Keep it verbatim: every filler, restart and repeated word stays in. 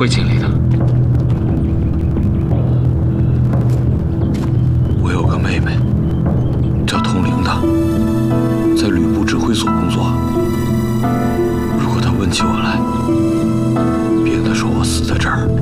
会尽力的。 我有个妹妹，叫通灵的，在吕布指挥所工作。如果她问起我来，别跟她说我死在这儿。